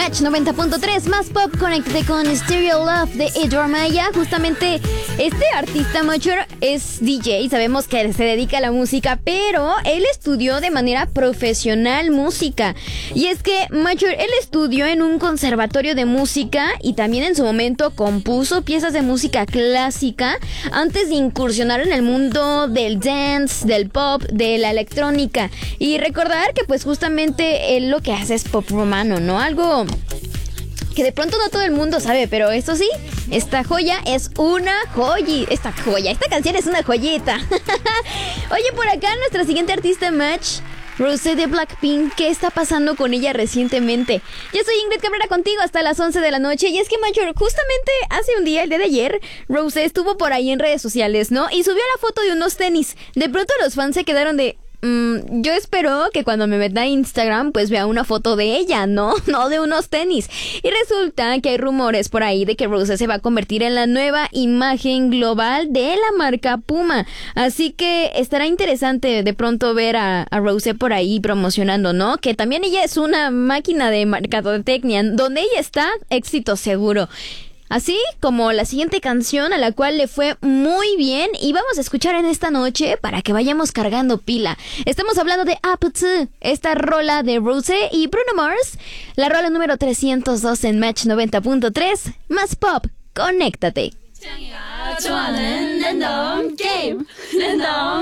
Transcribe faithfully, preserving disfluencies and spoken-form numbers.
Match noventa punto tres, más pop, conéctate con Stereo Love de Edward Maya. Justamente este artista mayor es D J, sabemos que se dedica a la música, pero él estudió de manera profesional música. Y es que Mayor, él estudió en un conservatorio de música y también en su momento compuso piezas de música clásica antes de incursionar en el mundo del dance, del pop, de la electrónica. Y recordar que pues justamente él lo que hace es pop romano, ¿no? Algo que de pronto no todo el mundo sabe, pero esto sí, esta joya es una joya. Esta joya, esta canción es una joyita. Oye, por acá nuestra siguiente artista Match, Rosé de Blackpink. ¿Qué está pasando con ella recientemente? Yo soy Ingrid Cabrera contigo hasta las once de la noche. Y es que Mayor, justamente hace un día, el día de ayer, Rosé estuvo por ahí en redes sociales, ¿no? Y subió la foto de unos tenis. De pronto los fans se quedaron de... Mm, yo espero que cuando me meta a Instagram pues vea una foto de ella, ¿no? No de unos tenis. Y resulta que hay rumores por ahí de que Rosé se va a convertir en la nueva imagen global de la marca Puma. Así que estará interesante de pronto ver a, a Rosé por ahí promocionando, ¿no? Que también ella es una máquina de mercadotecnia. Donde ella está, éxito seguro. Así como la siguiente canción a la cual le fue muy bien y vamos a escuchar en esta noche para que vayamos cargando pila. Estamos hablando de Up To, esta rola de Rosé y Bruno Mars, la rola número trescientos dos en Match noventa punto tres, más pop, conéctate. 좋아하는 랜덤 게임 랜덤